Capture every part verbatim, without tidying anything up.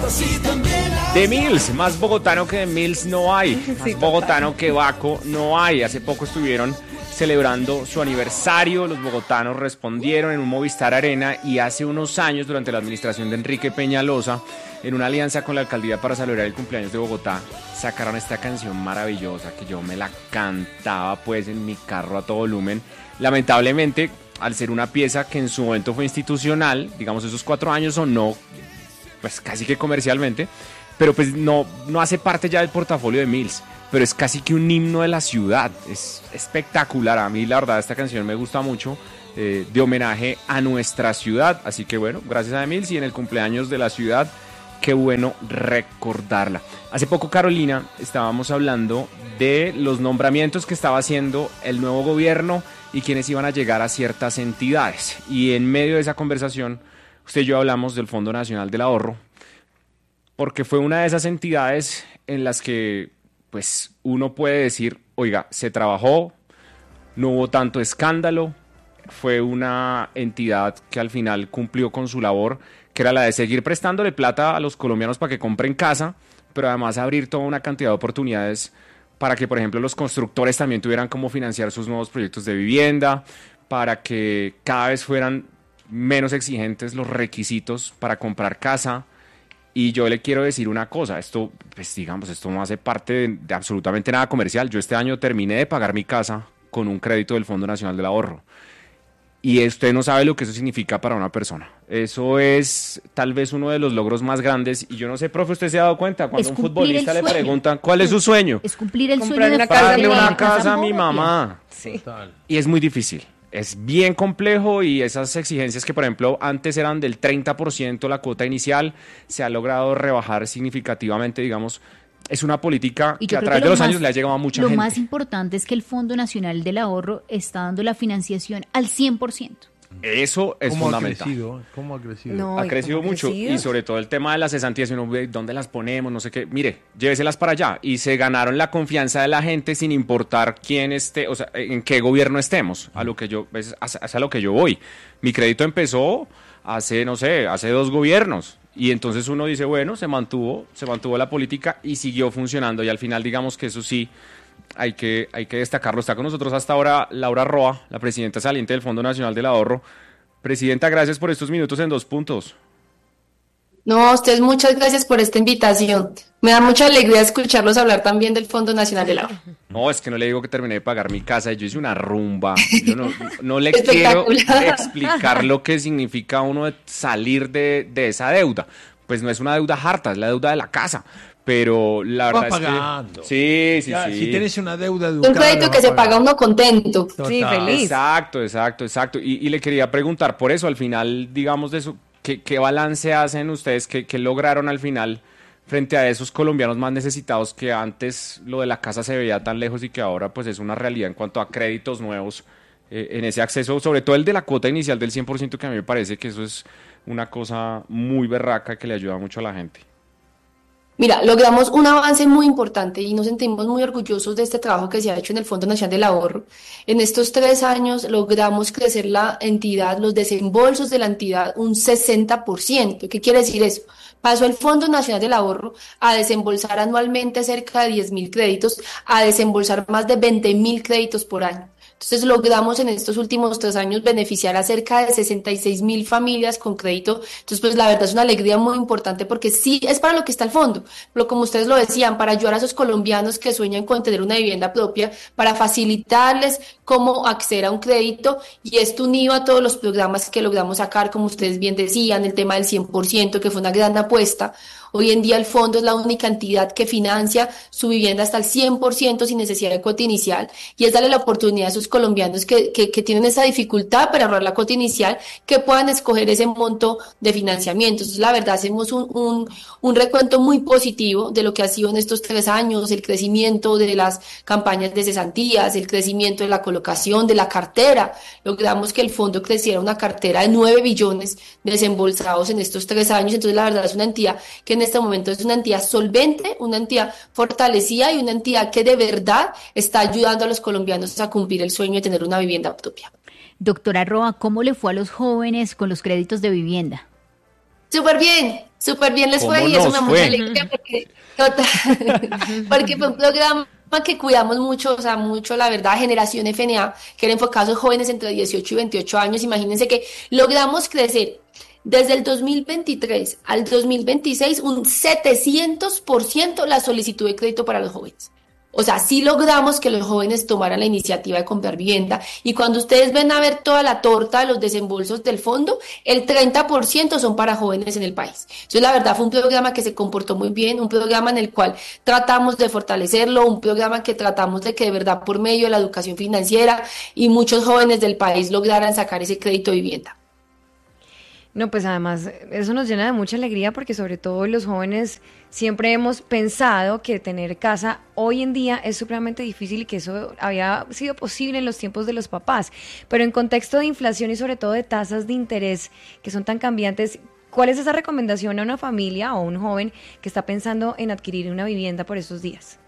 De Mills, más bogotano que de Mills no hay, más sí, bogotano que Baco no hay. Hace poco estuvieron celebrando su aniversario, los bogotanos respondieron en un Movistar Arena y hace unos años, durante la administración de Enrique Peñalosa, en una alianza con la alcaldía para celebrar el cumpleaños de Bogotá, sacaron esta canción maravillosa que yo me la cantaba pues en mi carro a todo volumen. Lamentablemente, al ser una pieza que en su momento fue institucional, digamos esos cuatro años o no, pues casi que comercialmente, pero pues no, no hace parte ya del portafolio de Mills, pero es casi que un himno de la ciudad, es espectacular. A mí la verdad esta canción me gusta mucho, eh, de homenaje a nuestra ciudad, así que bueno, gracias a Mills y en el cumpleaños de la ciudad, qué bueno recordarla. Hace poco, Carolina, estábamos hablando de los nombramientos que estaba haciendo el nuevo gobierno y quienes iban a llegar a ciertas entidades, y en medio de esa conversación usted y yo hablamos del Fondo Nacional del Ahorro, porque fue una de esas entidades en las que pues uno puede decir, oiga, se trabajó, no hubo tanto escándalo, fue una entidad que al final cumplió con su labor, que era la de seguir prestándole plata a los colombianos para que compren casa, pero además abrir toda una cantidad de oportunidades para que, por ejemplo, los constructores también tuvieran cómo financiar sus nuevos proyectos de vivienda, para que cada vez fueran menos exigentes los requisitos para comprar casa. Y yo le quiero decir una cosa, esto, pues digamos, esto no hace parte de, de absolutamente nada comercial. Yo este año terminé de pagar mi casa con un crédito del Fondo Nacional del Ahorro. Y usted no sabe lo que eso significa para una persona. Eso es tal vez uno de los logros más grandes. Y yo no sé, profe, ¿usted se ha dado cuenta? Cuando a un futbolista le preguntan, ¿cuál es su sueño? Es cumplir el Comprar sueño de pagarle una casa a mi mamá. Sí. Y es muy difícil. Es bien complejo y esas exigencias que, por ejemplo, antes eran del treinta por ciento la cuota inicial, se ha logrado rebajar significativamente, digamos. Es una política y que a través que de los más, años le ha llegado a mucha lo gente. Lo más importante es que el Fondo Nacional del Ahorro está dando la financiación al cien por ciento. Eso es ¿Cómo fundamental. Ha crecido? ¿Cómo ha crecido? No, ha crecido mucho crecido? Y sobre todo el tema de las cesantías, uno ve dónde las ponemos, no sé qué. Mire, lléveselas para allá. Y se ganaron la confianza de la gente sin importar quién esté, o sea, en qué gobierno estemos. A lo que yo, es a lo que yo voy. Mi crédito empezó hace, no sé, hace dos gobiernos. Y entonces uno dice, bueno, se mantuvo, se mantuvo la política y siguió funcionando. Y al final, digamos que eso sí, hay que, hay que destacarlo. Está con nosotros hasta ahora Laura Roa, la presidenta saliente del Fondo Nacional del Ahorro. Presidenta, gracias por estos minutos en Dos Puntos. No, a ustedes muchas gracias por esta invitación. Me da mucha alegría escucharlos hablar también del Fondo Nacional del Ahorro. No, es que no le digo que terminé de pagar mi casa y yo hice una rumba. Yo no, no le quiero explicar lo que significa uno de salir de, de esa deuda. Pues no es una deuda harta, es la deuda de la casa. Pero la verdad pagando. es que... Sí, sí, ya, sí. Si tienes una deuda de un, un crédito que se paga uno contento. Total. Sí, feliz. Exacto, exacto, exacto. Y, y le quería preguntar por eso, al final, digamos, de eso, ¿qué, qué balance hacen ustedes? ¿Qué, qué lograron al final frente a esos colombianos más necesitados que antes lo de la casa se veía tan lejos y que ahora pues es una realidad en cuanto a créditos nuevos eh, en ese acceso, sobre todo el de la cuota inicial del cien por ciento, que a mí me parece que eso es una cosa muy berraca que le ayuda mucho a la gente? Mira, logramos un avance muy importante y nos sentimos muy orgullosos de este trabajo que se ha hecho en el Fondo Nacional del Ahorro. En estos tres años logramos crecer la entidad, los desembolsos de la entidad un sesenta por ciento. ¿Qué quiere decir eso? Pasó el Fondo Nacional del Ahorro a desembolsar anualmente cerca de diez mil créditos, a desembolsar más de veinte mil créditos por año. Entonces logramos en estos últimos tres años beneficiar a cerca de sesenta y seis mil familias con crédito. Entonces pues la verdad es una alegría muy importante porque sí es para lo que está el fondo, pero como ustedes lo decían, para ayudar a esos colombianos que sueñan con tener una vivienda propia, para facilitarles cómo acceder a un crédito, y esto unido a todos los programas que logramos sacar, como ustedes bien decían, el tema del cien por ciento, que fue una gran apuesta. Hoy en día el fondo es la única entidad que financia su vivienda hasta el cien por ciento sin necesidad de cuota inicial, y es darle la oportunidad a esos colombianos que, que, que tienen esa dificultad para ahorrar la cuota inicial, que puedan escoger ese monto de financiamiento. Entonces la verdad hacemos un, un, un recuento muy positivo de lo que ha sido en estos tres años, el crecimiento de las campañas de cesantías, el crecimiento de la colocación, de la cartera. Logramos que el fondo creciera una cartera de nueve billones desembolsados en estos tres años. Entonces la verdad es una entidad que en este momento es una entidad solvente, una entidad fortalecida y una entidad que de verdad está ayudando a los colombianos a cumplir el sueño de tener una vivienda propia. Doctora Roa, ¿cómo le fue a los jóvenes con los créditos de vivienda? Súper bien. Súper bien les fue ¿Cómo y eso nos me da fue? mucha alegría porque, total, porque fue un programa que cuidamos mucho, o sea, mucho, la verdad, Generación F N A, que era enfocado en jóvenes entre dieciocho y veintiocho años. Imagínense que logramos crecer desde el dos mil veintitrés al dos mil veintiséis un setecientos por ciento la solicitud de crédito para los jóvenes. O sea, sí logramos que los jóvenes tomaran la iniciativa de comprar vivienda y cuando ustedes ven a ver toda la torta de los desembolsos del fondo, el treinta por ciento son para jóvenes en el país. Entonces, la verdad fue un programa que se comportó muy bien, un programa en el cual tratamos de fortalecerlo, un programa que tratamos de que de verdad por medio de la educación financiera y muchos jóvenes del país lograran sacar ese crédito de vivienda. No, pues además eso nos llena de mucha alegría porque sobre todo los jóvenes siempre hemos pensado que tener casa hoy en día es supremamente difícil y que eso había sido posible en los tiempos de los papás. Pero en contexto de inflación y sobre todo de tasas de interés que son tan cambiantes, ¿cuál es esa recomendación a una familia o a un joven que está pensando en adquirir una vivienda por estos días?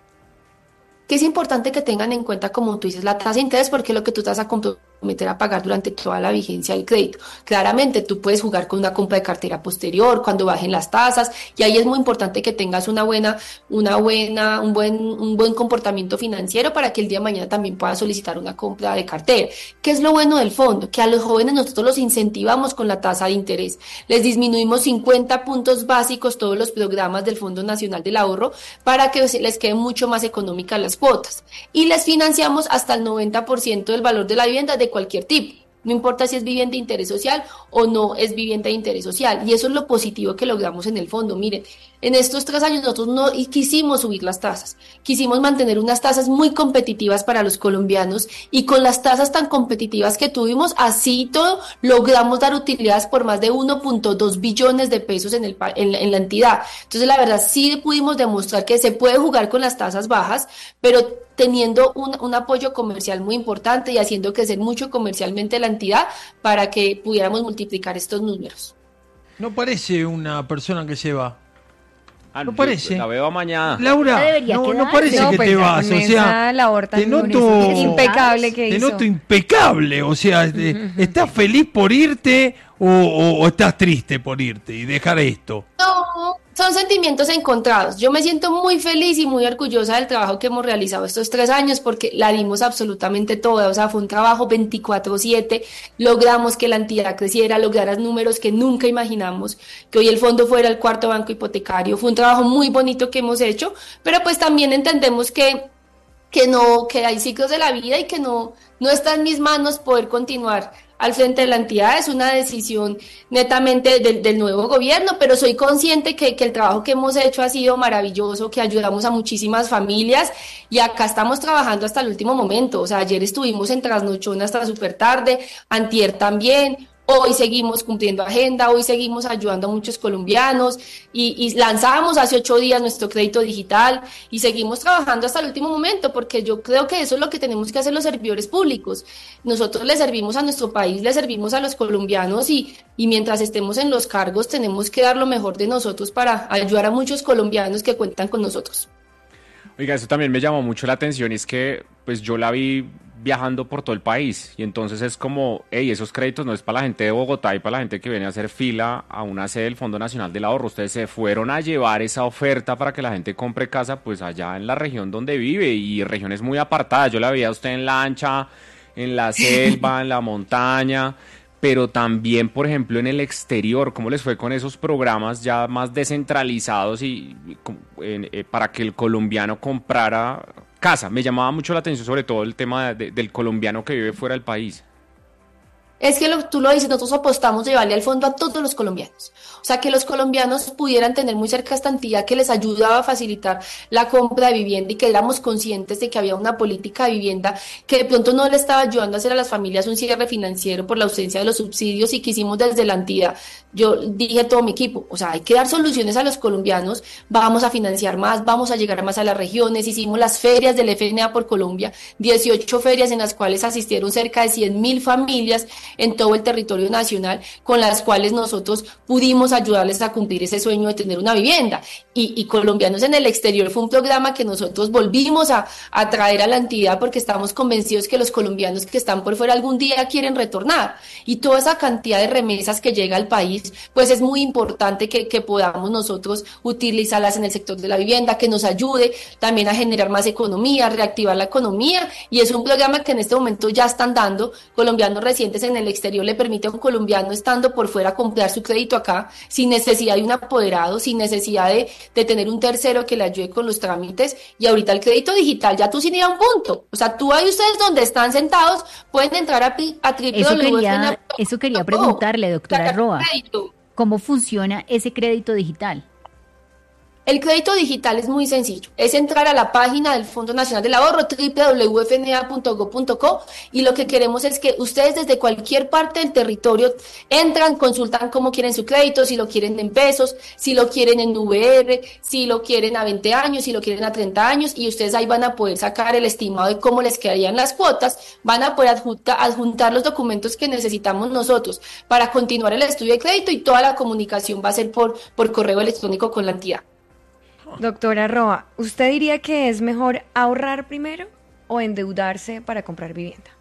Que es importante que tengan en cuenta, como tú dices, la tasa de interés, porque es lo que tú te vas a comprometer a pagar durante toda la vigencia del crédito. Claramente, tú puedes jugar con una compra de cartera posterior, cuando bajen las tasas, y ahí es muy importante que tengas una buena, una buena, un buen, un buen comportamiento financiero para que el día de mañana también puedas solicitar una compra de cartera. ¿Qué es lo bueno del fondo? Que a los jóvenes nosotros los incentivamos con la tasa de interés. Les disminuimos cincuenta puntos básicos todos los programas del Fondo Nacional del Ahorro para que les queden mucho más económicas las cuotas y les financiamos hasta el noventa por ciento del valor de la vivienda de cualquier tipo, no importa si es vivienda de interés social o no es vivienda de interés social, y eso es lo positivo que logramos en el fondo. Miren, en estos tres años nosotros no quisimos subir las tasas, quisimos mantener unas tasas muy competitivas para los colombianos y con las tasas tan competitivas que tuvimos, así y todo, logramos dar utilidades por más de uno punto dos billones de pesos en, el, en, la, en la entidad. Entonces la verdad sí pudimos demostrar que se puede jugar con las tasas bajas, pero teniendo un, un apoyo comercial muy importante y haciendo crecer mucho comercialmente la entidad para que pudiéramos multiplicar estos números. No parece una persona que se va. Ah, no yo parece. La veo mañana. Laura, debería no, no quedarse. parece No, que pues te ya vas, con o sea, esa labor tan te noto impecable que te hizo. noto impecable, o sea, eh, ¿estás feliz por irte o, o, o estás triste por irte y dejar esto? No, son sentimientos encontrados. Yo me siento muy feliz y muy orgullosa del trabajo que hemos realizado estos tres años porque la dimos absolutamente toda. O sea, fue un trabajo veinticuatro siete. Logramos que la entidad creciera, lograra números que nunca imaginamos, que hoy el fondo fuera el cuarto banco hipotecario. Fue un trabajo muy bonito que hemos hecho, pero pues también entendemos que, que no, que hay ciclos de la vida y que no, no está en mis manos poder continuar al frente de la entidad. Es una decisión netamente del, del nuevo gobierno, pero soy consciente que, que el trabajo que hemos hecho ha sido maravilloso, que ayudamos a muchísimas familias y acá estamos trabajando hasta el último momento. O sea, ayer estuvimos en trasnochón hasta súper tarde, antier también. Hoy seguimos cumpliendo agenda, hoy seguimos ayudando a muchos colombianos y, y lanzamos hace ocho días nuestro crédito digital y seguimos trabajando hasta el último momento porque yo creo que eso es lo que tenemos que hacer los servidores públicos. Nosotros le servimos a nuestro país, le servimos a los colombianos y, y mientras estemos en los cargos tenemos que dar lo mejor de nosotros para ayudar a muchos colombianos que cuentan con nosotros. Oiga, eso también me llamó mucho la atención, es que pues yo la vi viajando por todo el país y entonces es como, hey, esos créditos no es para la gente de Bogotá y para la gente que viene a hacer fila a una sede del Fondo Nacional del Ahorro. Ustedes se fueron a llevar esa oferta para que la gente compre casa pues allá en la región donde vive y regiones muy apartadas. Yo la veía a usted en Lancha, en la selva, en la montaña, pero también, por ejemplo, en el exterior. ¿Cómo les fue con esos programas ya más descentralizados y, y eh, para que el colombiano comprara casa? Me llamaba mucho la atención sobre todo el tema de, de, del colombiano que vive fuera del país. Es que lo, tú lo dices, nosotros apostamos de llevarle al fondo a todos los colombianos. O sea, que los colombianos pudieran tener muy cerca esta entidad que les ayudaba a facilitar la compra de vivienda y que éramos conscientes de que había una política de vivienda que de pronto no le estaba ayudando a hacer a las familias un cierre financiero por la ausencia de los subsidios y quisimos desde la entidad. Yo dije a todo mi equipo, o sea, hay que dar soluciones a los colombianos, vamos a financiar más, vamos a llegar más a las regiones. Hicimos las ferias del F N A por Colombia, dieciocho ferias en las cuales asistieron cerca de cien mil familias en todo el territorio nacional, con las cuales nosotros pudimos ayudarles a cumplir ese sueño de tener una vivienda. Y, y Colombianos en el Exterior fue un programa que nosotros volvimos a, a traer a la entidad porque estamos convencidos que los colombianos que están por fuera algún día quieren retornar. Y toda esa cantidad de remesas que llega al país, pues es muy importante que, que podamos nosotros utilizarlas en el sector de la vivienda, que nos ayude también a generar más economía, a reactivar la economía, y es un programa que en este momento ya están dando. Colombianos residentes en el exterior le permite a un colombiano estando por fuera comprar su crédito acá sin necesidad de un apoderado, sin necesidad de, de tener un tercero que le ayude con los trámites. Y ahorita el crédito digital ya tú sin ir a un punto, o sea, tú ahí ustedes donde están sentados pueden entrar a, a eso quería, eso quería preguntarle, doctora Roa, ¿cómo funciona ese crédito digital? El crédito digital es muy sencillo, es entrar a la página del Fondo Nacional del Ahorro, doble u doble u doble u punto f n a punto gob punto co, y lo que queremos es que ustedes desde cualquier parte del territorio entran, consultan cómo quieren su crédito, si lo quieren en pesos, si lo quieren en V R, si lo quieren a veinte años, si lo quieren a treinta años, y ustedes ahí van a poder sacar el estimado de cómo les quedarían las cuotas, van a poder adjunta, adjuntar los documentos que necesitamos nosotros para continuar el estudio de crédito, y toda la comunicación va a ser por, por correo electrónico con la entidad. Doctora Roa, ¿usted diría que es mejor ahorrar primero o endeudarse para comprar vivienda?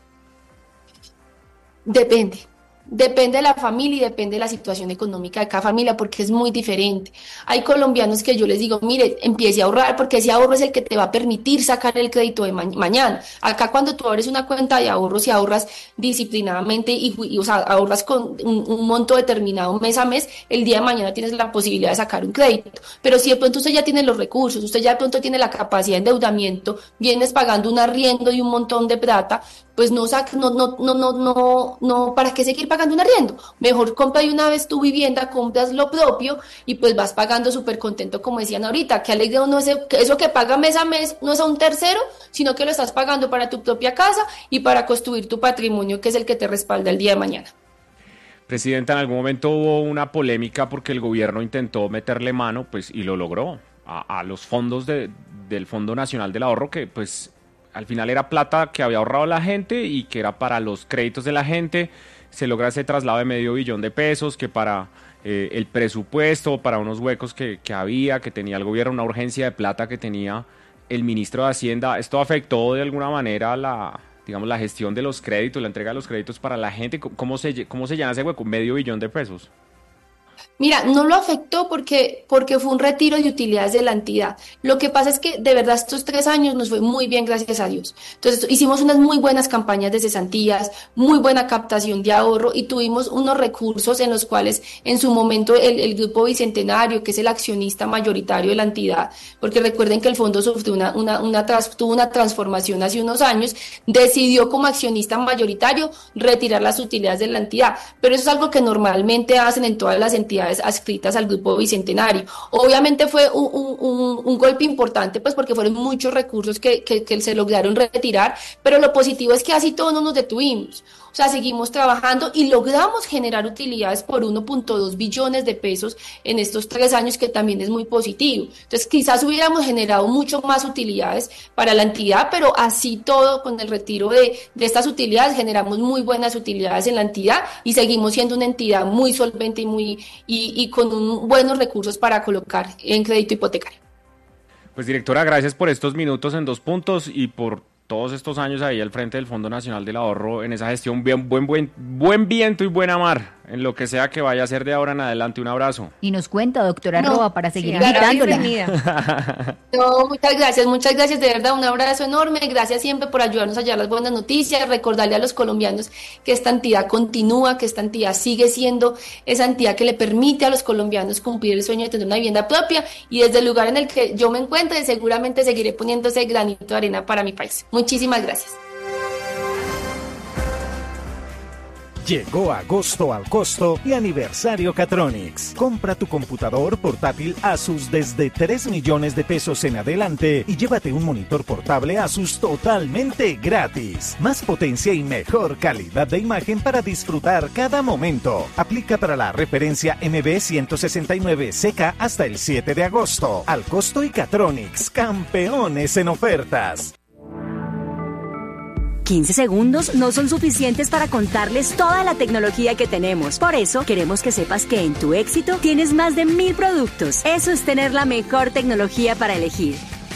Depende. Depende de la familia y depende de la situación económica de cada familia, porque es muy diferente. Hay colombianos que yo les digo, mire, empiece a ahorrar, porque ese ahorro es el que te va a permitir sacar el crédito de ma- mañana. Acá cuando tú abres una cuenta de ahorros y ahorras disciplinadamente y, y o sea, ahorras con un, un monto determinado mes a mes, el día de mañana tienes la posibilidad de sacar un crédito. Pero si de pronto usted ya tiene los recursos, usted ya de pronto tiene la capacidad de endeudamiento, vienes pagando un arriendo y un montón de plata, pues no, no, no, no, no, no, no, ¿para qué seguir pagando un arriendo? Mejor compra de una vez tu vivienda, compras lo propio y pues vas pagando súper contento, como decían ahorita, que alegre uno ese, eso que paga mes a mes no es a un tercero, sino que lo estás pagando para tu propia casa y para construir tu patrimonio, que es el que te respalda el día de mañana. Presidenta, en algún momento hubo una polémica porque el gobierno intentó meterle mano, pues, y lo logró, a, a los fondos de, del Fondo Nacional del Ahorro, que pues al final era plata que había ahorrado la gente y que era para los créditos de la gente. Se logra ese traslado de medio billón de pesos que para eh, el presupuesto, para unos huecos que, que había, que tenía el gobierno, una urgencia de plata que tenía el ministro de Hacienda. ¿Esto afectó de alguna manera la, digamos, la gestión de los créditos, la entrega de los créditos para la gente? ¿Cómo se, cómo se llena ese hueco? Medio billón de pesos. Mira, no lo afectó porque, porque fue un retiro de utilidades de la entidad. Lo que pasa es que de verdad estos tres años nos fue muy bien, gracias a Dios. Entonces hicimos unas muy buenas campañas de cesantías, muy buena captación de ahorro y tuvimos unos recursos en los cuales en su momento el, el Grupo Bicentenario, que es el accionista mayoritario de la entidad, porque recuerden que el fondo sufrió una, una, una tras, tuvo una transformación hace unos años, decidió como accionista mayoritario retirar las utilidades de la entidad. Pero eso es algo que normalmente hacen en todas las entidades adscritas al Grupo Bicentenario. Obviamente fue un, un, un golpe importante, pues porque fueron muchos recursos que, que, que se lograron retirar, pero lo positivo es que así todos no nos detuvimos. O sea, seguimos trabajando y logramos generar utilidades por uno punto dos billones de pesos en estos tres años, que también es muy positivo. Entonces, quizás hubiéramos generado mucho más utilidades para la entidad, pero así todo, con el retiro de, de estas utilidades, generamos muy buenas utilidades en la entidad y seguimos siendo una entidad muy solvente y, muy, y, y con un, buenos recursos para colocar en crédito hipotecario. Pues, directora, gracias por estos minutos en Dos Puntos y por todos estos años ahí al frente del Fondo Nacional del Ahorro en esa gestión. Bien, buen, buen, buen viento y buena mar en lo que sea que vaya a ser de ahora en adelante. Un abrazo. Y nos cuenta, doctora no, Roa, para seguir sí, invitándola. No, muchas gracias, muchas gracias, de verdad, un abrazo enorme. Gracias siempre por ayudarnos a llevar las buenas noticias, recordarle a los colombianos que esta entidad continúa, que esta entidad sigue siendo esa entidad que le permite a los colombianos cumplir el sueño de tener una vivienda propia, y desde el lugar en el que yo me encuentre seguramente seguiré poniendo ese granito de arena para mi país. Muchísimas gracias. Llegó agosto al costo y aniversario Catronics. Compra tu computador portátil Asus desde tres millones de pesos en adelante y llévate un monitor portable Asus totalmente gratis. Más potencia y mejor calidad de imagen para disfrutar cada momento. Aplica para la referencia M B ciento sesenta y nueve C K hasta el siete de agosto. Al costo y Catronics, campeones en ofertas. quince segundos no son suficientes para contarles toda la tecnología que tenemos. Por eso, queremos que sepas que en Tu Éxito tienes más de mil productos. Eso es tener la mejor tecnología para elegir.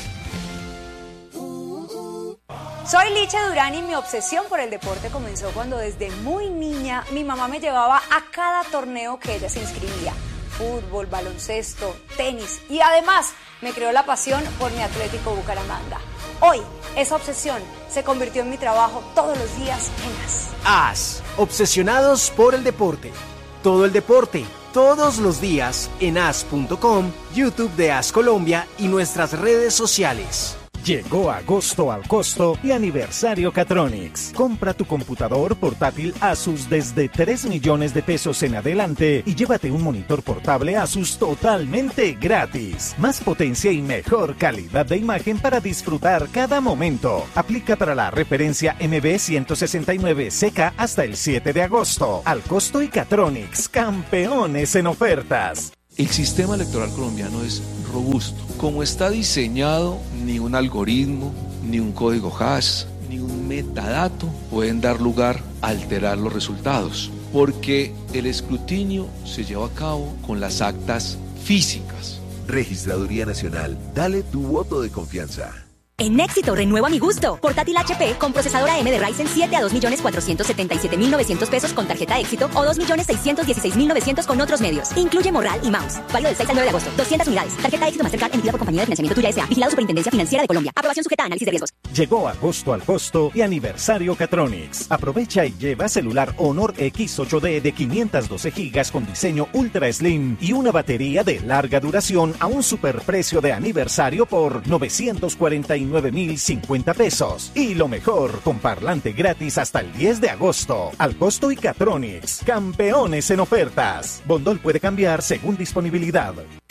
Soy Licha Durán y mi obsesión por el deporte comenzó cuando desde muy niña mi mamá me llevaba a cada torneo que ella se inscribía. Fútbol, baloncesto, tenis y además me creó la pasión por mi Atlético Bucaramanga. Hoy, esa obsesión se convirtió en mi trabajo todos los días en AS. AS, obsesionados por el deporte. Todo el deporte, todos los días en as punto com, YouTube de AS Colombia y nuestras redes sociales. Llegó agosto al costo y aniversario Catronics. Compra tu computador portátil Asus desde tres millones de pesos en adelante y llévate un monitor portable Asus totalmente gratis. Más potencia y mejor calidad de imagen para disfrutar cada momento. Aplica para la referencia M B ciento sesenta y nueve C K hasta el siete de agosto. Al costo y Catronics, campeones en ofertas. El sistema electoral colombiano es robusto. Como está diseñado, ni un algoritmo, ni un código hash, ni un metadato pueden dar lugar a alterar los resultados, porque el escrutinio se lleva a cabo con las actas físicas. Registraduría Nacional, dale tu voto de confianza. En Éxito renuevo a mi gusto. Portátil H P con procesadora A M de Ryzen siete a dos millones cuatrocientos setenta y siete mil novecientos pesos con tarjeta Éxito o dos millones seiscientos dieciséis mil novecientos con otros medios. Incluye morral y mouse. Válido del seis al nueve de agosto. doscientas unidades. Tarjeta Éxito Mastercard emitida por Compañía de Financiamiento Tuya S A. Vigilado Superintendencia Financiera de Colombia. Aprobación sujeta a análisis de riesgos. Llegó agosto al costo y aniversario Catronics. Aprovecha y lleva celular Honor X ocho D de quinientos doce gigas con diseño Ultra Slim y una batería de larga duración a un superprecio de aniversario por novecientos cuarenta y nueve mil cincuenta pesos. Y lo mejor, con parlante gratis hasta el diez de agosto. Al costo y Catronics, campeones en ofertas. Bondol puede cambiar según disponibilidad.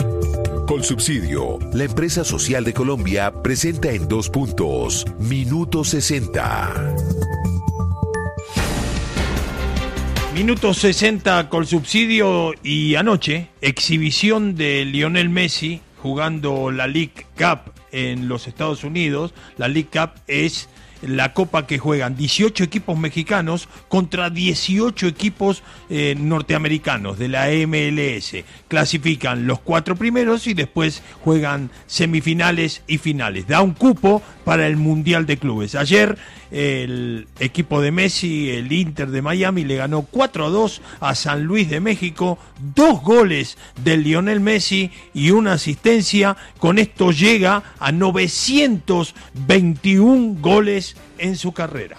Colsubsidio, la empresa social de Colombia, presenta en dos puntos, Minuto sesenta. Minuto sesenta Colsubsidio y anoche, exhibición de Lionel Messi jugando la League Cup en los Estados Unidos. La League Cup es la copa que juegan dieciocho equipos mexicanos contra dieciocho equipos eh, norteamericanos de la M L S. Clasifican los cuatro primeros y después juegan semifinales y finales. Da un cupo para el Mundial de Clubes. Ayer el equipo de Messi, el Inter de Miami, le ganó cuatro a dos a San Luis de México. Dos goles de Lionel Messi y una asistencia. Con esto llega a novecientos veintiún goles en su carrera.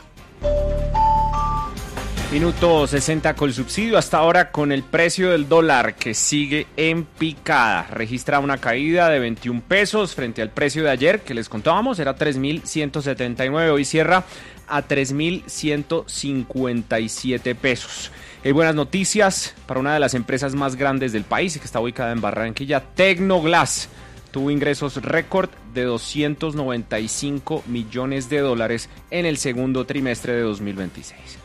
Minuto sesenta Colsubsidio, hasta ahora con el precio del dólar que sigue en picada. Registra una caída de veintiún pesos frente al precio de ayer que les contábamos, era tres mil ciento setenta y nueve, hoy cierra a tres mil ciento cincuenta y siete pesos. Hay buenas noticias para una de las empresas más grandes del país y que está ubicada en Barranquilla, Tecnoglass. Tuvo ingresos récord de doscientos noventa y cinco millones de dólares en el segundo trimestre de dos mil veintiséis.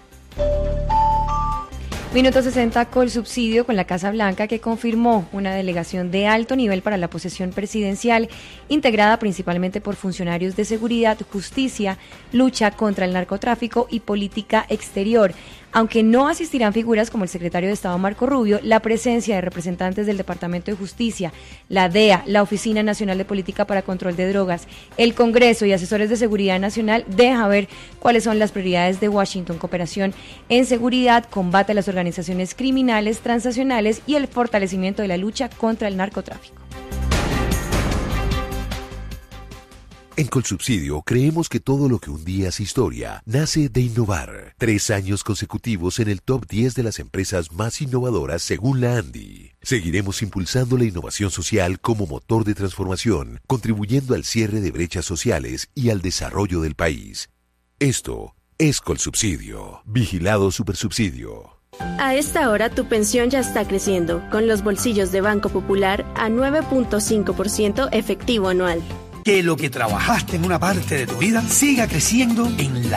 Minuto sesenta Colsubsidio con la Casa Blanca, que confirmó una delegación de alto nivel para la posesión presidencial, integrada principalmente por funcionarios de seguridad, justicia, lucha contra el narcotráfico y política exterior. Aunque no asistirán figuras como el secretario de Estado Marco Rubio, la presencia de representantes del Departamento de Justicia, la D E A, la Oficina Nacional de Política para Control de Drogas, el Congreso y asesores de seguridad nacional deja ver cuáles son las prioridades de Washington: cooperación en seguridad, combate a las organizaciones criminales transnacionales y el fortalecimiento de la lucha contra el narcotráfico. En Colsubsidio creemos que todo lo que un día es historia nace de innovar. Tres años consecutivos en el top diez de las empresas más innovadoras según la ANDI. Seguiremos impulsando la innovación social como motor de transformación, contribuyendo al cierre de brechas sociales y al desarrollo del país. Esto es Colsubsidio. Vigilado Supersubsidio. A esta hora tu pensión ya está creciendo, con los bolsillos de Banco Popular a nueve punto cinco por ciento efectivo anual. Que lo que trabajaste en una parte de tu vida siga creciendo en la